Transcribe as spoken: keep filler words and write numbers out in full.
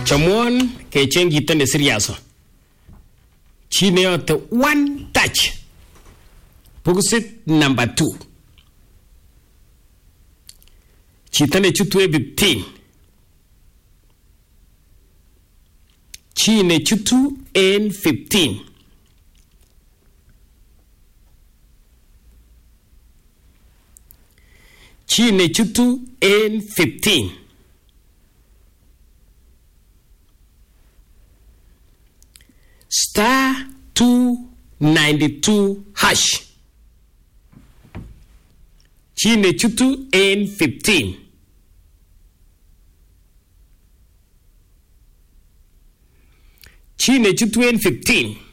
Chamwon kecheng chito ne serious. Chi ne yote one touch. Boxit number two. Chito ne chutu fifteen. Chi ne chutu en fifteen. Chi ne chutu en fifteen. Star two ninety-two hash. Chi ne chutu en fifteen. Chi ne chutu en fifteen.